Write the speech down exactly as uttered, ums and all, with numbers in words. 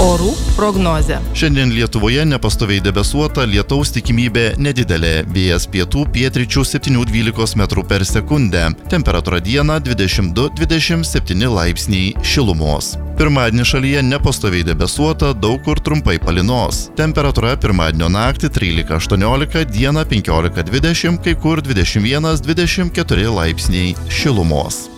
Orų prognozė. Šiandien Lietuvoje nepastoviai debesuota, lietaus tikimybė nedidelė. Vėjas pietų pietryčių septynių dvylikos metrų per sekundę. Temperatūra dieną dvidešimt du dvidešimt septyni laipsniai šilumos. Pirmadienį šalyje nepastoviai debesuota, daug kur trumpai palynos. Temperatūra pirmadienio naktį trylika aštuoniolika, dieną penkiolika dvidešimt, kai kur dvidešimt vienas dvidešimt keturi laipsniai šilumos.